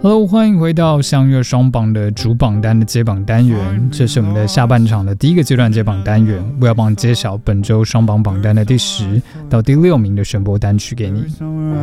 Hello， 欢迎回到相约双榜的主榜单的揭榜单元，这是我们的下半场的第一个阶段揭榜单元，我要帮你揭晓本周双榜榜单的第10到第6名的选播单曲给你。